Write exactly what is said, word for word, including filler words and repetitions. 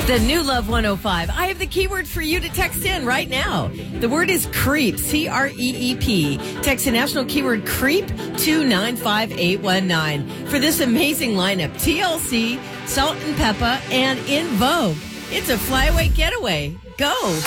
The new Love one oh five. I have the keyword for you to text in right now. The word is creep, C R E E P. Text the national keyword creep to nine five eight one nine. For this amazing lineup, T L C, Salt and Peppa, and In Vogue. It's a flyaway getaway. Go.